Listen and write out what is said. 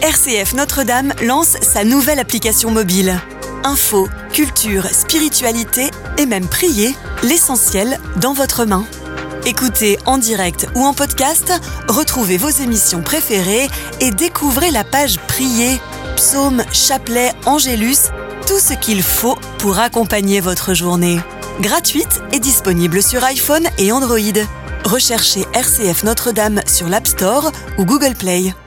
RCF Notre-Dame lance sa nouvelle application mobile. Info, culture, spiritualité et même prier, l'essentiel dans votre main. Écoutez en direct ou en podcast, retrouvez vos émissions préférées et découvrez la page Prier, psaumes, chapelets, angélus, tout ce qu'il faut pour accompagner votre journée. Gratuite et disponible sur iPhone et Android. Recherchez RCF Notre-Dame sur l'App Store ou Google Play.